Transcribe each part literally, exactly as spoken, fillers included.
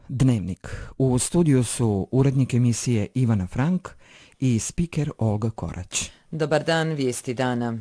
Dnevnik. U studiju su urednik emisije Ivana Frank i spiker Olga Korać. Dobar dan, vijesti dana.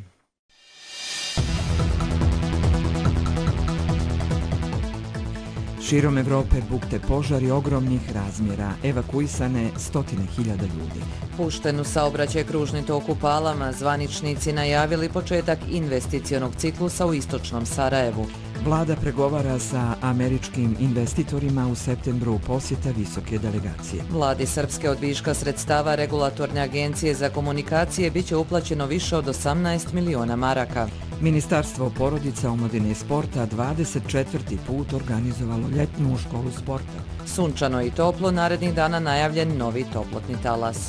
Širom Evrope bukte požari ogromnih razmjera, evakuisane stotine hiljada ljudi. Pušten u saobraćaj kružni tok u Palama, zvaničnici najavili početak investicionog ciklusa u istočnom Sarajevu. Vlada pregovara sa američkim investitorima u septembru posjeta visoke delegacije. Vladi Srpske od viška sredstava Regulatorne agencije za komunikacije biće uplaćeno više od osamnaest miliona maraka. Ministarstvo porodica, omladine i sporta dvadeset četvrti put organizovalo ljetnu školu sporta. Sunčano i toplo, narednih dana najavljen novi toplotni talas.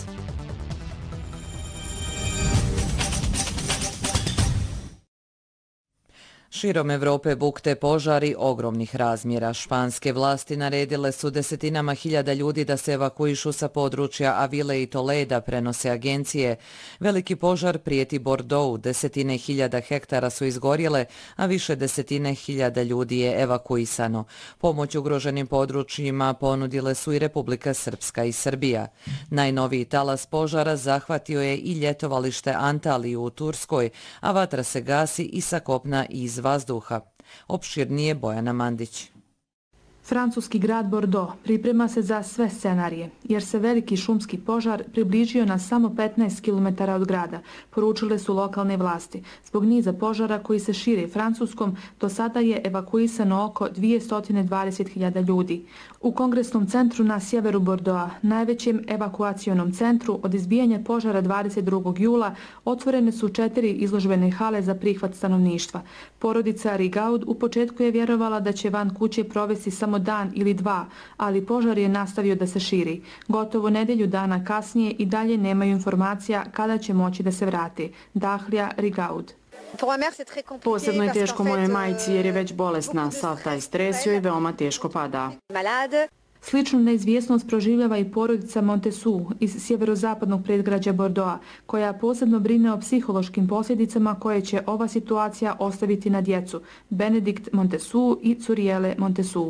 Širom Evrope bukte požari ogromnih razmjera. Španske vlasti naredile su desetinama hiljada ljudi da se evakuišu sa područja Avile i Toleda, prenose agencije. Veliki požar prijeti Bordeaux, desetine hiljada hektara su izgorjele, a više desetine hiljada ljudi je evakuisano. Pomoć ugroženim područjima ponudile su i Republika Srpska i Srbija. Najnoviji talas požara zahvatio je i ljetovalište Antaliju u Turskoj, a vatra se gasi i sa kopna i iz vazduha. Opširnije Bojana Mandić. Francuski grad Bordeaux priprema se za sve scenarije, jer se veliki šumski požar približio na samo petnaest kilometara od grada, poručile su lokalne vlasti. Zbog niza požara koji se šire Francuskom, do sada je evakuisano oko dvjesto dvadeset hiljada ljudi. U kongresnom centru na sjeveru Bordeauxa, najvećem evakuacionom centru od izbijanja požara dvadeset drugog jula, otvorene su četiri izložbene hale za prihvat stanovništva. Porodica Rigaud u početku je vjerovala da će van kuće provesti samo dan ili dva, ali požar je nastavio da se širi. Gotovo nedelju dana kasnije i dalje nemaju informacija kada će moći da se vrati. Dahlija Rigaud. Posebno je teško moje majci jer je već bolesna, sav taj stres joj veoma teško pada. Sličnu neizvjesnost proživljava i porodica Montesou iz sjeverozapadnog predgrađa Bordeauxa, koja posebno brine o psihološkim posljedicama koje će ova situacija ostaviti na djecu, Benedikt Montesou i Curiele Montesou.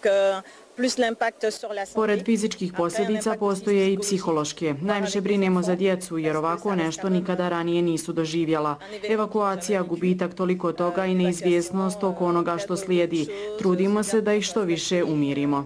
Pored fizičkih posljedica postoje i psihološke. Najviše brinemo za djecu jer ovako nešto nikada ranije nisu doživjela. Evakuacija, gubitak toliko toga i neizvjesnost oko onoga što slijedi. Trudimo se da ih što više umirimo.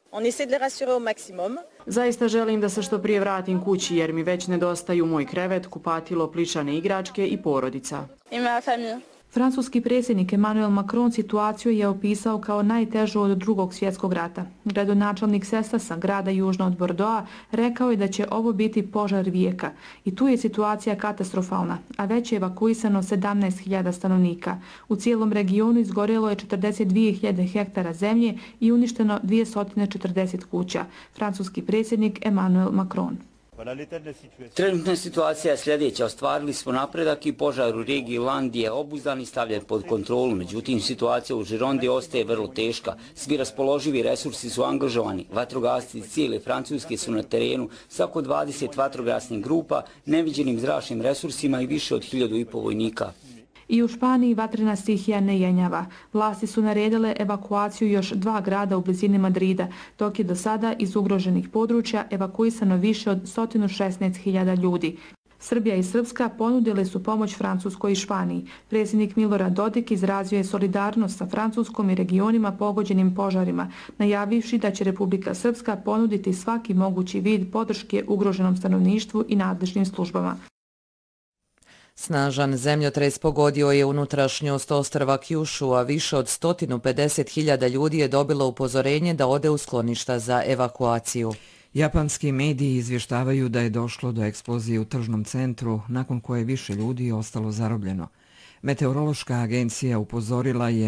Zaista želim da se što prije vratim kući jer mi već nedostaju moj krevet, kupatilo, plišane igračke i porodica. Francuski predsjednik Emmanuel Macron situaciju je opisao kao najtežu od drugog svjetskog rata. Gradonačelnik Sestasa, grada južno od Bordeauxa, rekao je da će ovo biti požar vijeka. I tu je situacija katastrofalna, a već je evakuisano sedamnaest hiljada stanovnika. U cijelom regionu izgorjelo je četrdeset dvije hiljade hektara zemlje i uništeno dvjesto četrdeset kuća. Francuski predsjednik Emmanuel Macron. Trenutna situacija je sljedeća. Ostvarili smo napredak i požar u regiji Landi je obuzdan i stavljen pod kontrolu. Međutim, situacija u Girondi ostaje vrlo teška. Svi raspoloživi resursi su angažovani. Vatrogasci cijele Francuske su na terenu sa oko dvadeset vatrogasnih grupa, neviđenim zračnim resursima i više od hiljadu i po vojnika. I u Španiji vatrena stihija ne jenjava. Vlasti su naredile evakuaciju još dva grada u blizini Madrida, dok je do sada iz ugroženih područja evakuisano više od sto šesnaest hiljada ljudi. Srbija i Srpska ponudile su pomoć Francuskoj i Španiji. Predsjednik Milorad Dodik izrazio je solidarnost sa Francuskom i regionima pogođenim požarima, najavivši da će Republika Srpska ponuditi svaki mogući vid podrške ugroženom stanovništvu i nadležnim službama. Snažan zemljotres pogodio je unutrašnjost ostrva Kyushu, a više od sto pedeset hiljada ljudi je dobilo upozorenje da ode u skloništa za evakuaciju. Japanski mediji izvještavaju da je došlo do eksplozije u tržnom centru, nakon koje više ljudi ostalo zarobljeno. Meteorološka agencija upozorila je